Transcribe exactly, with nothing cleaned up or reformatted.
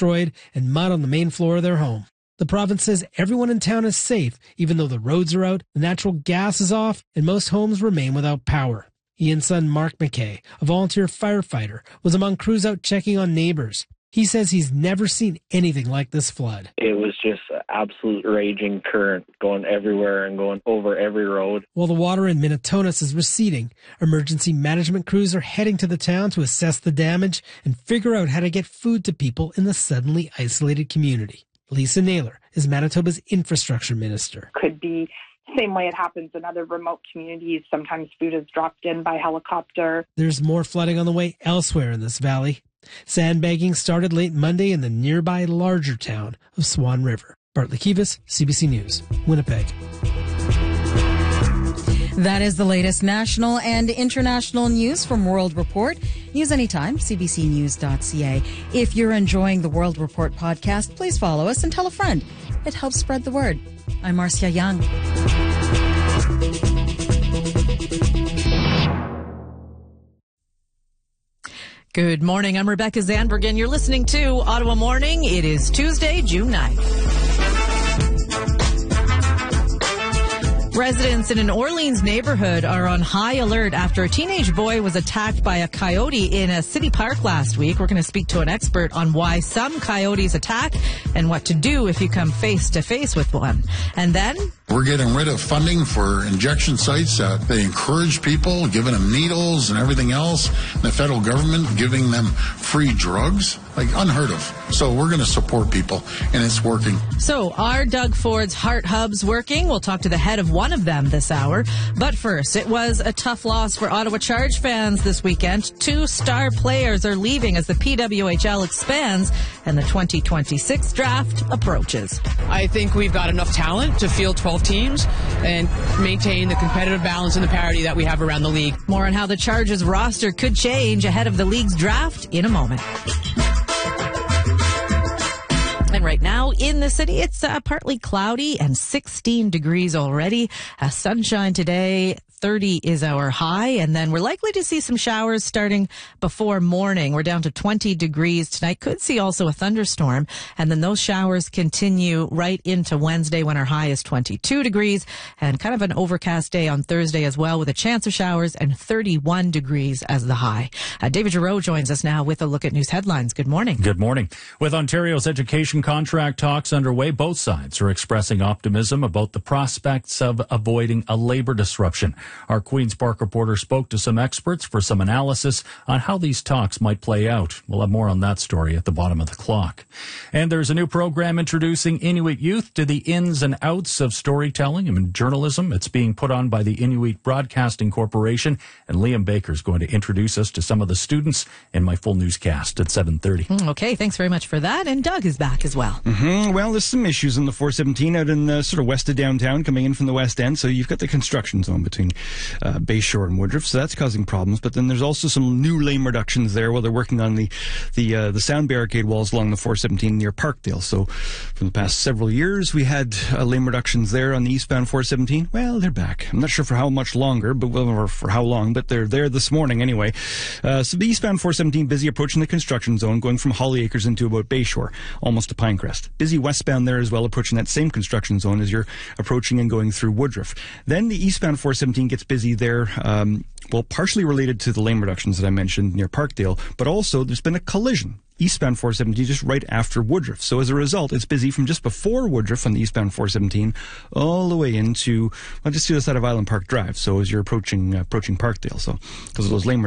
destroyed and mud on the main floor of their home. The province says everyone in town is safe, even though the roads are out, the natural gas is off, and most homes remain without power. Ian's son, Mark McKay, a volunteer firefighter, was among crews out checking on neighbors. He says he's never seen anything like this flood. It was just an absolute raging current going everywhere and going over every road. While the water in Minnetonka is receding, emergency management crews are heading to the town to assess the damage and figure out how to get food to people in the suddenly isolated community. Lisa Naylor is Manitoba's infrastructure minister. Could be same way it happens in other remote communities. Sometimes food is dropped in by helicopter. There's more flooding on the way elsewhere in this valley. Sandbagging started late Monday in the nearby larger town of Swan River. Bartley Kivas, C B C News, Winnipeg. That is the latest national and international news from World Report. News anytime, c b c news dot c a. If you're enjoying the World Report podcast, please follow us and tell a friend. It helps spread the word. I'm Marcia Young. Good morning. I'm Rebecca Zandberg, and you're listening to Ottawa Morning. It is Tuesday, June ninth. Residents in an Orleans neighborhood are on high alert after a teenage boy was attacked by a coyote in a city park last week. We're going to speak to an expert on why some coyotes attack and what to do if you come face to face with one. And then we're getting rid of funding for injection sites. Uh, they encourage people, giving them needles and everything else. And the federal government giving them free drugs, like unheard of. So we're going to support people, and it's working. So are Doug Ford's heart hubs working? We'll talk to the head of one of them this hour. But first, it was a tough loss for Ottawa Charge fans this weekend. Two star players are leaving as the P W H L expands and the twenty twenty-six draft approaches. I think we've got enough talent to field twelve teams and maintain the competitive balance and the parity that we have around the league. More on how the Chargers roster could change ahead of the league's draft in a moment. And right now in the city, it's uh, partly cloudy and sixteen degrees already. Uh, sunshine today. thirty is our high, and then we're likely to see some showers starting before morning. We're down to twenty degrees tonight. Could see also a thunderstorm, and then those showers continue right into Wednesday when our high is twenty-two degrees, and kind of an overcast day on Thursday as well with a chance of showers and thirty-one degrees as the high. Uh, David Giroux joins us now with a look at news headlines. Good morning. Good morning. With Ontario's education contract talks underway, both sides are expressing optimism about the prospects of avoiding a labor disruption. Our Queen's Park reporter spoke to some experts for some analysis on how these talks might play out. We'll have more on that story at the bottom of the clock. And there's a new program introducing Inuit youth to the ins and outs of storytelling and journalism. It's being put on by the Inuit Broadcasting Corporation, and Liam Baker is going to introduce us to some of the students in my full newscast at seven thirty. Okay, thanks very much for that. And Doug is back as well. Mm-hmm. Well, there's some issues in the four seventeen out in the sort of west of downtown coming in from the west end. So you've got the construction zone between uh, Bayshore and Woodruff, so that's causing problems. But then there's also some new lane reductions there while they're working on the the uh, the sound barricade walls along the four seventeen near Parkdale. So from the past several years, we had uh, lane reductions there on the eastbound four seventeen. Well, they're back. I'm not sure for how much longer, but well, or for how long, but they're there this morning anyway. Uh, so the eastbound four seventeen busy approaching the construction zone, going from Holly Acres into about Bayshore, almost to Pinecrest. Busy westbound there as well, approaching that same construction zone as you're approaching and going through Woodruff. Then the eastbound four seventeen gets busy there, um, well, partially related to the lane reductions that I mentioned near Parkdale, but also there's been a collision eastbound four seventeen just right after Woodruff. So as a result, it's busy from just before Woodruff on the eastbound four seventeen all the way into, well, just to the side of Island Park Drive. So as you're approaching uh, approaching Parkdale, so because of those lane